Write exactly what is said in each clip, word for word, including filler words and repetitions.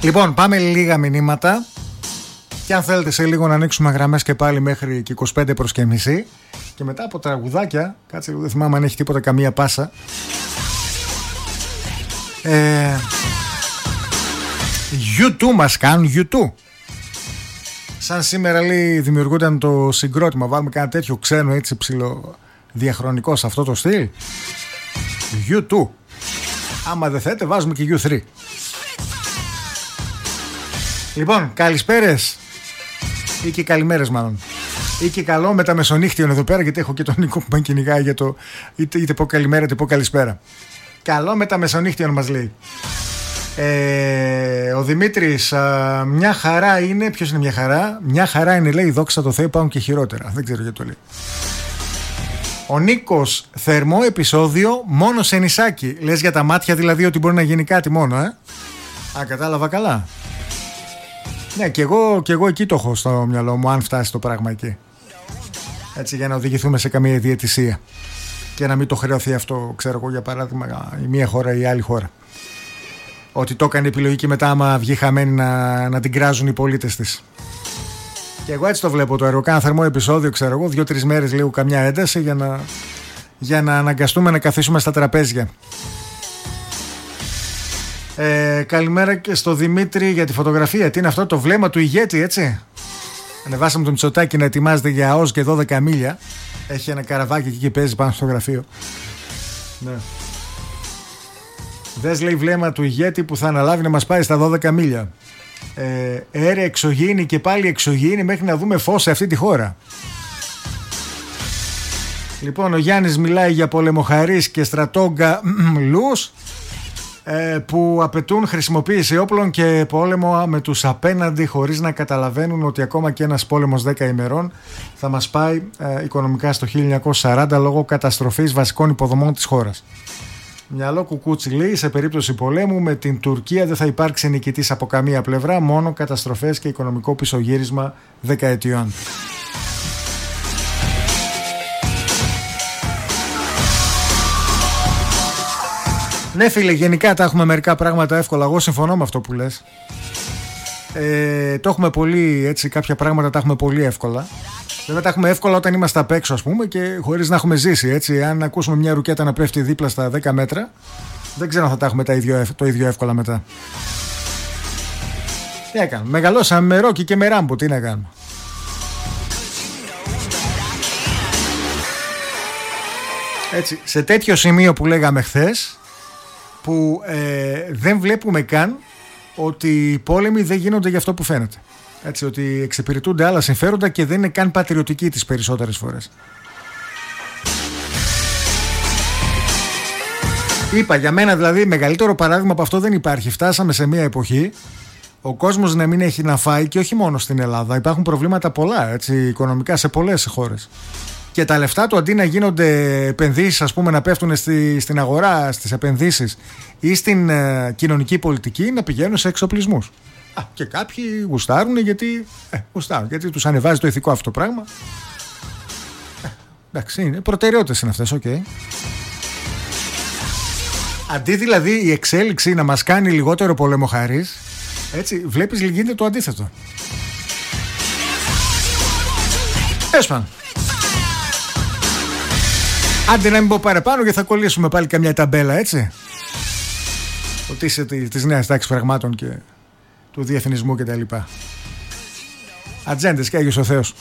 Λοιπόν, πάμε λίγα μηνύματα. Και αν θέλετε σε λίγο να ανοίξουμε γραμμές και πάλι μέχρι και είκοσι πέντε προς και μισή. Και μετά από τραγουδάκια, κάτσε δεν θυμάμαι αν έχει τίποτα καμία πάσα. ε, YouTube μας κάνουν, YouTube. Σαν σήμερα λέει δημιουργούνταν το συγκρότημα. Βάλουμε κάτι τέτοιο ξένο έτσι ψηλο διαχρονικό σε αυτό το στυλ. YouTube. Άμα δεν θέλετε βάζουμε και γιου θρι. Λοιπόν, καλησπέρες ή και καλημέρες μάλλον. Ή και καλό με τα μεσονύχτιον εδώ πέρα, γιατί έχω και τον Νίκο που με κυνηγάει για το είτε, είτε πω καλημέρα είτε πω καλησπέρα. Καλό με τα μεσονύχτιον μας λέει. ε, Ο Δημήτρης, α, μια χαρά είναι. Ποιος είναι μια χαρά? Μια χαρά είναι λέει, δόξα τω Θεώ, υπάρχουν και χειρότερα. Δεν ξέρω γιατί το λέει. Ο Νίκος, θερμό επεισόδιο μόνο σε νησάκι. Λες για τα μάτια δηλαδή ότι μπορεί να γίνει κάτι μόνο, ε? Α, κατάλαβα καλά. Ναι, και εγώ, και εγώ εκεί το έχω στο μυαλό μου, αν φτάσει το πράγμα εκεί. Έτσι, για να οδηγηθούμε σε καμία διαιτησία. Και να μην το χρεωθεί αυτό, ξέρω εγώ, για παράδειγμα, η μία χώρα ή η άλλη χώρα. Ότι το έκανε επιλογή και μετά, άμα βγει χαμένη, να, να την κράζουν οι πολίτες της. Και εγώ έτσι το βλέπω το έργο. Κάνα θερμό επεισόδιο, ξέρω εγώ, δύο-τρεις μέρες λίγο καμιά ένταση για να, για να αναγκαστούμε να καθίσουμε στα τραπέζια. Ε, καλημέρα και στο Δημήτρη για τη φωτογραφία. Τι είναι αυτό, το βλέμμα του ηγέτη, έτσι? Ανεβάσαμε το Μητσοτάκη να ετοιμάζεται για ΟΣ και δώδεκα μίλια. Έχει ένα καραβάκι εκεί και παίζει πάνω στο γραφείο. Ναι. Δες λέει βλέμμα του ηγέτη που θα αναλάβει να μας πάει στα δώδεκα μίλια. Ε, έρε εξωγήινη και πάλι εξωγήινη μέχρι να δούμε φως σε αυτή τη χώρα. Λοιπόν, ο Γιάννης μιλάει για πολεμοχαρείς και στρατόγκα λούς που απαιτούν χρησιμοποίηση όπλων και πόλεμο με τους απέναντι, χωρίς να καταλαβαίνουν ότι ακόμα και ένας πόλεμος δέκα ημερών θα μας πάει ε, οικονομικά στο χίλια εννιακόσια σαράντα λόγω καταστροφής βασικών υποδομών της χώρας. Μυαλό κουκούτσι λέει, σε περίπτωση πολέμου με την Τουρκία δεν θα υπάρξει νικητής από καμία πλευρά, μόνο καταστροφές και οικονομικό πισωγύρισμα δεκαετιών. Ναι φίλε, γενικά τα έχουμε μερικά πράγματα εύκολα. Εγώ συμφωνώ με αυτό που λες. ε, Το έχουμε πολύ έτσι, κάποια πράγματα τα έχουμε πολύ εύκολα. Βέβαια τα έχουμε εύκολα όταν είμαστε απ' έξω, ας πούμε, και χωρίς να έχουμε ζήσει, έτσι. Αν ακούσουμε μια ρουκέτα να πέφτει δίπλα στα δέκα μέτρα, δεν ξέρω αν θα τα έχουμε τα ίδιο, το ίδιο εύκολα μετά. Τι να κάνουμε, μεγαλώσαμε με Ρόκι και με Ράμπο, τι να κάνουμε. Έτσι, σε τέτοιο σημείο που λέγαμε χθες, που ε, δεν βλέπουμε καν ότι οι πόλεμοι δεν γίνονται για αυτό που φαίνεται. Έτσι, ότι εξυπηρετούνται άλλα συμφέροντα και δεν είναι καν πατριωτικοί τις περισσότερες φορές. Είπα, για μένα δηλαδή μεγαλύτερο παράδειγμα από αυτό δεν υπάρχει. Φτάσαμε σε μια εποχή ο κόσμος να μην έχει να φάει, και όχι μόνο στην Ελλάδα. Υπάρχουν προβλήματα πολλά, έτσι, οικονομικά σε πολλές χώρες. Και τα λεφτά του αντί να γίνονται επενδύσεις, ας πούμε, να πέφτουν στη, στην αγορά, στις επενδύσεις ή στην ε, κοινωνική πολιτική, να πηγαίνουν σε εξοπλισμούς. Α, και κάποιοι γουστάρουν γιατί, ε, γουστάρουν, γιατί τους ανεβάζει το ηθικό αυτό το πράγμα. Ε, εντάξει, είναι, προτεραιότητες είναι αυτές, οκ. Okay. Αντί δηλαδή η εξέλιξη να μας κάνει λιγότερο πολεμοχαρείς, έτσι, βλέπεις γίνεται το αντίθετο. Έσπαν. Άντε να μην πω παραπάνω και θα κολλήσουμε πάλι καμιά ταμπέλα, έτσι. Ότι είσαι της νέας τάξης πραγμάτων και του διεθνισμού και τα λοιπά. Ατζέντες και Άγιος ο Θεός.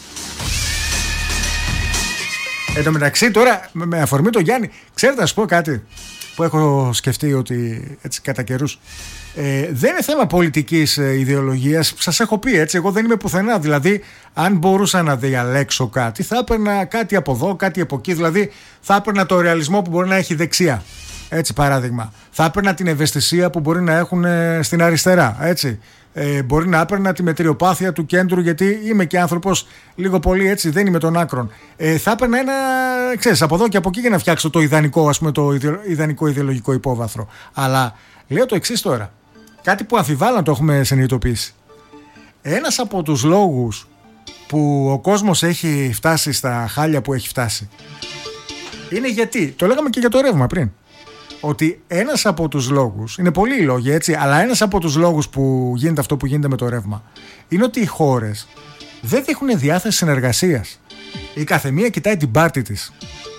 Εν τω μεταξύ τώρα με αφορμή το Γιάννη, ξέρετε να σου πω κάτι που έχω σκεφτεί ότι έτσι κατά καιρούς. Ε, δεν είναι θέμα πολιτικής ε, ιδεολογίας. Σας έχω πει, έτσι, εγώ δεν είμαι πουθενά. Δηλαδή αν μπορούσα να διαλέξω κάτι, θα έπαιρνα κάτι από εδώ, κάτι από εκεί. Δηλαδή θα έπαιρνα το ρεαλισμό που μπορεί να έχει δεξιά, έτσι, παράδειγμα. Θα έπαιρνα την ευαισθησία που μπορεί να έχουν ε, στην αριστερά, έτσι. Ε, μπορεί να έπαιρνα τη μετριοπάθεια του κέντρου, γιατί είμαι και άνθρωπος λίγο πολύ, έτσι, δεν είμαι των άκρων. Ε, θα έπαιρνα ένα, ξέρεις, από εδώ και από εκεί για να φτιάξω το ιδανικό, ας πούμε, το ιδανικό ιδεολογικό υπόβαθρο. Αλλά λέω το εξής τώρα. Κάτι που αμφιβάλλω το έχουμε συνειδητοποιήσει. Ένας από τους λόγους που ο κόσμος έχει φτάσει στα χάλια που έχει φτάσει είναι γιατί, το λέγαμε και για το ρεύμα πριν, ότι ένας από τους λόγους, είναι πολλοί οι λόγοι έτσι, αλλά ένας από τους λόγους που γίνεται αυτό που γίνεται με το ρεύμα είναι ότι οι χώρες δεν δείχνουν διάθεση συνεργασίας. Η καθεμία κοιτάει την πάρτη της.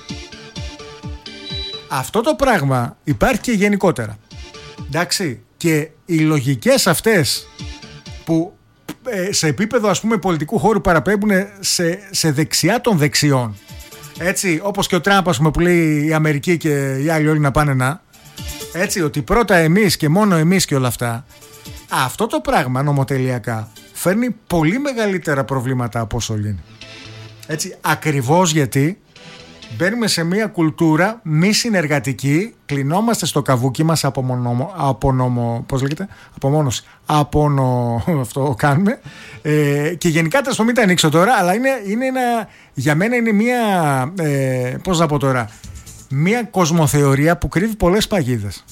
Αυτό το πράγμα υπάρχει και γενικότερα. Εντάξει, και οι λογικές αυτές που ε, σε επίπεδο ας πούμε πολιτικού χώρου παραπέμπουν σε, σε δεξιά των δεξιών. Έτσι, όπως και ο Τραμπ ας πούμε, που λέει η Αμερική και οι άλλοι όλοι να πάνε να. Έτσι, ότι πρώτα εμείς και μόνο εμείς και όλα αυτά. Αυτό το πράγμα νομοτελειακά φέρνει πολύ μεγαλύτερα προβλήματα από όσο λύνει. Έτσι, ακριβώς γιατί μπαίνουμε σε μια κουλτούρα μη συνεργατική, κλεινόμαστε στο καβούκι μας από μονομο, από νομο, πώς λέγεται, από μόνος, από νο, αυτό κάνουμε ε, και γενικά τέλος πάντων μην τα ανοίξω τώρα, αλλά είναι, είναι ένα, για μένα είναι μια, ε, πώς να πω τώρα, μια κοσμοθεωρία που κρύβει πολλές παγίδες.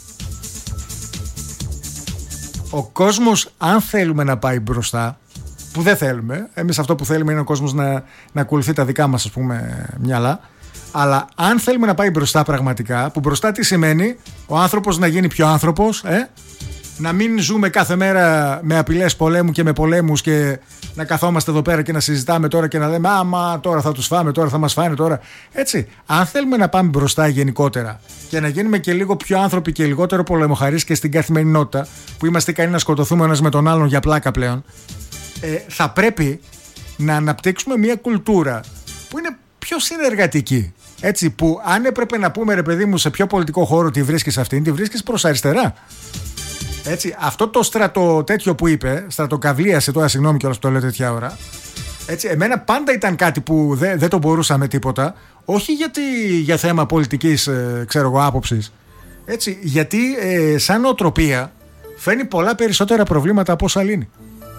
Ο κόσμος, αν θέλουμε να πάει μπροστά, που δεν θέλουμε, εμείς αυτό που θέλουμε είναι ο κόσμος να, να ακολουθεί τα δικά μας ας πούμε μυαλά, αλλά αν θέλουμε να πάει μπροστά πραγματικά, που μπροστά τι σημαίνει, ο άνθρωπος να γίνει πιο άνθρωπος, ε? Να μην ζούμε κάθε μέρα με απειλές πολέμου και με πολέμους και να καθόμαστε εδώ πέρα και να συζητάμε τώρα και να λέμε άμα τώρα θα τους φάμε, τώρα θα μας φάνε τώρα. Έτσι, αν θέλουμε να πάμε μπροστά γενικότερα και να γίνουμε και λίγο πιο άνθρωποι και λιγότερο πολεμοχαρείς και στην καθημερινότητα, που είμαστε ικανοί να σκοτωθούμε ένας με τον άλλον για πλάκα πλέον, ε, θα πρέπει να αναπτύξουμε μια κουλτούρα που είναι πιο συνεργατική. Έτσι, που αν έπρεπε να πούμε ρε παιδί μου σε ποιο πολιτικό χώρο τη βρίσκεις αυτήν, τη βρίσκεις προς αριστερά. Έτσι, αυτό το στρατο τέτοιο που είπε, στρατοκαυλίασε τώρα, συγγνώμη κιόλας που το λέω τέτοια ώρα. Έτσι, εμένα πάντα ήταν κάτι που δεν δε το μπορούσα με τίποτα, όχι γιατί για θέμα πολιτικής, ε, ξέρω εγώ, άποψης. Έτσι, γιατί ε, σαν νοοτροπία φέρνει πολλά περισσότερα προβλήματα από όσα λύνει.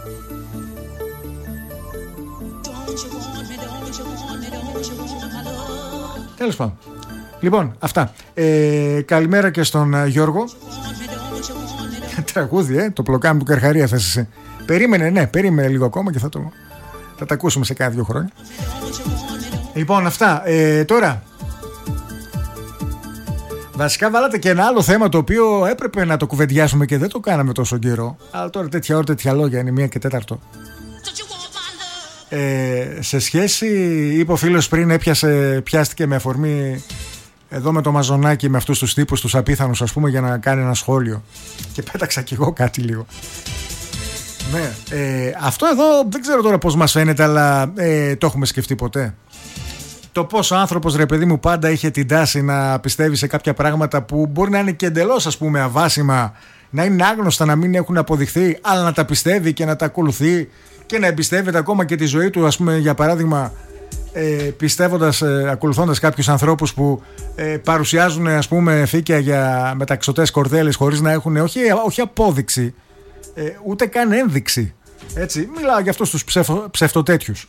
Τέλος πάντων. Λοιπόν, αυτά. Ε, καλημέρα και στον uh, Γιώργο. Τραγούδι, ε, το πλοκάμι του Καρχαρία θες εσύ. Περίμενε, ναι, περίμενε λίγο ακόμα και θα το θα τα ακούσουμε σε κάνα δύο χρόνια. Λοιπόν, αυτά. Ε, τώρα, βασικά βάλατε και ένα άλλο θέμα το οποίο έπρεπε να το κουβεντιάσουμε και δεν το κάναμε τόσο καιρό. Αλλά τώρα τέτοια ώρα, τέτοια λόγια, είναι μία και τέταρτο. Ε, σε σχέση, είπε ο φίλος πριν, έπιασε, πιάστηκε με αφορμή εδώ με το Μαζονάκι, με αυτούς τους τύπους, τους απίθανους ας πούμε, για να κάνει ένα σχόλιο. Και πέταξα κι εγώ κάτι λίγο. Ναι, ε, αυτό εδώ δεν ξέρω τώρα πώς μας φαίνεται, αλλά ε, το έχουμε σκεφτεί ποτέ. Το πώς ο άνθρωπος, ρε παιδί μου, πάντα είχε την τάση να πιστεύει σε κάποια πράγματα που μπορεί να είναι και εντελώς ας πούμε αβάσιμα, να είναι άγνωστα, να μην έχουν αποδειχθεί, αλλά να τα πιστεύει και να τα ακολουθεί και να εμπιστεύεται ακόμα και τη ζωή του, ας πούμε, για παράδειγμα, ε, πιστεύοντας, ε, ακολουθώντας κάποιους ανθρώπους που ε, παρουσιάζουν, ας πούμε, φύκια για μεταξωτές κορδέλες χωρίς να έχουν όχι, όχι απόδειξη, ε, ούτε καν ένδειξη. Έτσι, μιλάω για αυτούς τους ψεφο, ψευτοτέτοιους.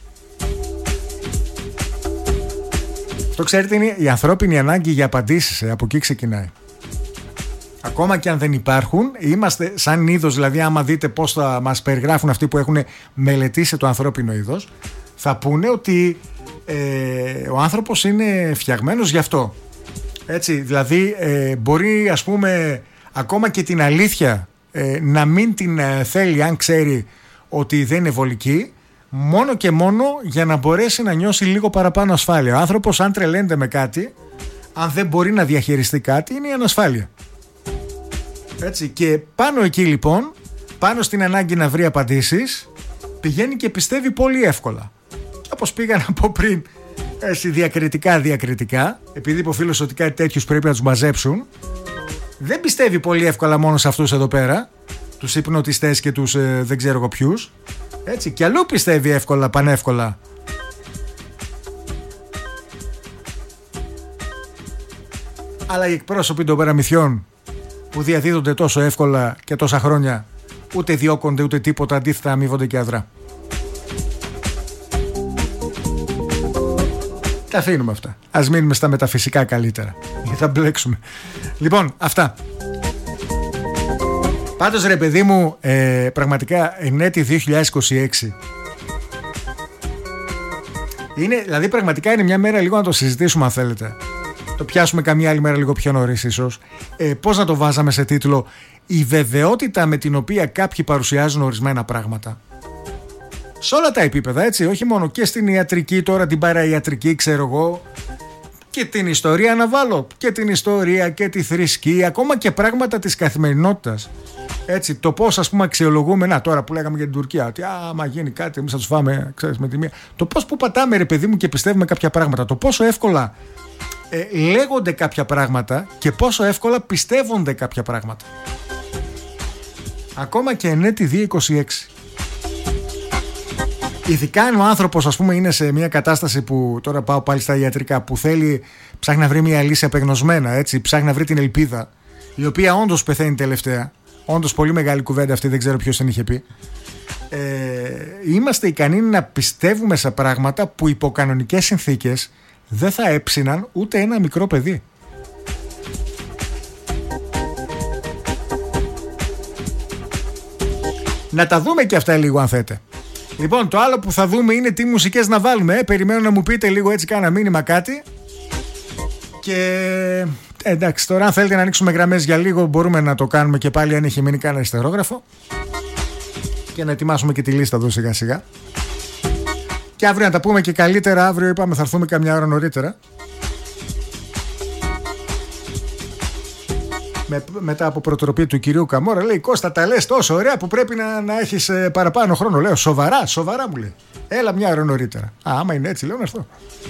Αυτό, ξέρετε, είναι η ανθρώπινη ανάγκη για απαντήσεις, ε, από εκεί ξεκινάει. Ακόμα και αν δεν υπάρχουν, είμαστε σαν είδος, δηλαδή άμα δείτε πώς θα μας περιγράφουν αυτοί που έχουν μελετήσει το ανθρώπινο είδος, θα πούνε ότι ε, ο άνθρωπος είναι φτιαγμένος γι' αυτό. Έτσι, δηλαδή ε, μπορεί, ας πούμε, ακόμα και την αλήθεια ε, να μην την ε, θέλει αν ξέρει ότι δεν είναι βολική, μόνο και μόνο για να μπορέσει να νιώσει λίγο παραπάνω ασφάλεια. Ο άνθρωπος, αν τρελαίνεται με κάτι, αν δεν μπορεί να διαχειριστεί κάτι, είναι η ανασφάλεια. Έτσι, και πάνω εκεί λοιπόν, πάνω στην ανάγκη να βρει απαντήσεις, πηγαίνει και πιστεύει πολύ εύκολα. Και όπως πήγα να πω πριν, έτσι, διακριτικά διακριτικά, επειδή είπε ο φίλος ότι κάτι τέτοιους πρέπει να τους μαζέψουν, δεν πιστεύει πολύ εύκολα μόνο σε αυτούς εδώ πέρα, τους υπνοτιστές και τους ε, δεν ξέρω εγώ ποιους. Έτσι, και αλλού πιστεύει εύκολα, πανεύκολα. Αλλά οι εκπρόσωποι των παραμυθιών που διαδίδονται τόσο εύκολα και τόσα χρόνια, ούτε διώκονται ούτε τίποτα, αντίθετα αμείβονται και αδρά. Τα αφήνουμε αυτά. Ας μείνουμε στα μεταφυσικά καλύτερα, γιατί θα μπλέξουμε. Λοιπόν, αυτά. Πάντως, ρε παιδί μου, ε, πραγματικά εν έτη δύο χιλιάδες είκοσι έξι είναι, δηλαδή πραγματικά είναι μια μέρα λίγο να το συζητήσουμε αν θέλετε. Το το πιάσουμε καμιά άλλη μέρα λίγο πιο νωρίς ίσως. Ε, πώς να το βάζαμε σε τίτλο? Η βεβαιότητα με την οποία κάποιοι παρουσιάζουν ορισμένα πράγματα. Σε όλα τα επίπεδα, έτσι, όχι μόνο και στην ιατρική, τώρα την παραϊατρική, ξέρω εγώ, και την ιστορία να βάλω, και την ιστορία και τη θρησκεία, ακόμα και πράγματα της καθημερινότητας. Έτσι, το πώς, ας πούμε, αξιολογούμε, να τώρα που λέγαμε για την Τουρκία, ότι άμα γίνει κάτι, εμείς θα τους φάμε, ξέρεις, με τη μία. Το πώς που πατάμε, ρε παιδί μου, και πιστεύουμε κάποια πράγματα, το πόσο εύκολα ε, λέγονται κάποια πράγματα και πόσο εύκολα πιστεύονται κάποια πράγματα. Ακόμα και εν έτη δύο χιλιάδες είκοσι έξι. Ειδικά αν ο άνθρωπος, ας πούμε, είναι σε μια κατάσταση που τώρα πάω πάλι στα ιατρικά, που θέλει, ψάχνει να βρει μια λύση απεγνωσμένα, έτσι, ψάχνει να βρει την ελπίδα, η οποία όντως πεθαίνει τελευταία. Όντως πολύ μεγάλη κουβέντα αυτή, δεν ξέρω ποιος την είχε πει. Ε, είμαστε ικανοί να πιστεύουμε σε πράγματα που υπό κανονικές συνθήκες δεν θα έψιναν ούτε ένα μικρό παιδί. Να τα δούμε και αυτά λίγο αν θέτε. Λοιπόν, το άλλο που θα δούμε είναι τι μουσικές να βάλουμε. Ε. Περιμένω να μου πείτε λίγο έτσι κάνα μήνυμα κάτι. Και ε, εντάξει, τώρα αν θέλετε να ανοίξουμε γραμμές για λίγο μπορούμε να το κάνουμε και πάλι αν έχει μείνει κάνα αριστερόγραφο. Και να ετοιμάσουμε και τη λίστα εδώ σιγά σιγά. Και αύριο να τα πούμε και καλύτερα. Αύριο είπαμε θα έρθουμε καμιά ώρα νωρίτερα. Με, μετά από προτροπή του κυρίου Καμόρα, λέει: Κώστα, τα λες τόσο ωραία που πρέπει να, να έχεις ε, παραπάνω χρόνο. Λέω: Σοβαρά, σοβαρά μου λέει. Έλα μια ώρα νωρίτερα. Α, άμα είναι έτσι, λέω να έρθω.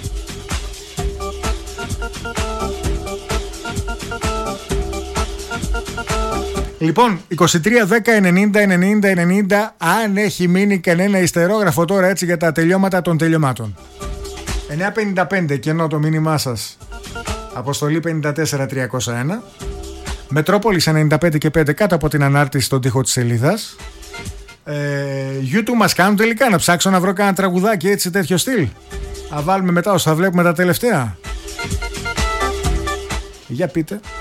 Λοιπόν, είκοσι τρία δέκα ενενήντα ενενήντα ενενήντα, αν έχει μείνει κανένα ιστερόγραφο τώρα έτσι για τα τελειώματα των τελειωμάτων. εννιά πενήντα πέντε κενό το μήνυμά σας. Αποστολή πενήντα τέσσερα τριακόσια ένα. Μετρόπολης ενενήντα πέντε και πέντε κάτω από την ανάρτηση στον τοίχο της σελίδας. ε, YouTube μας κάνουν τελικά να ψάξω να βρω κάνα τραγουδάκι έτσι τέτοιο στυλ. Θα βάλουμε μετά όσο θα βλέπουμε τα τελευταία. Για πείτε.